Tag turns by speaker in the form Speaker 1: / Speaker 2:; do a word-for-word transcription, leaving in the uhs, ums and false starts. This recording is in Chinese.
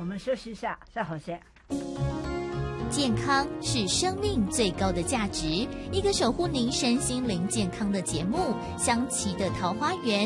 Speaker 1: 我们休息一下，再回见。
Speaker 2: 健康是生命最高的价值，一个守护您身心灵健康的节目，香琪的桃花源。